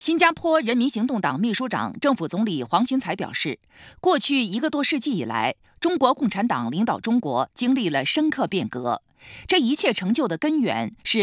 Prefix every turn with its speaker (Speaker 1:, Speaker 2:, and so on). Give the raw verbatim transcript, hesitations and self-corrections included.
Speaker 1: 新加坡人民行动党秘书长、政府总理黄循财表示，过去一个多世纪以来，中国共产党领导中国经历了深刻变革，这一切成就的根源是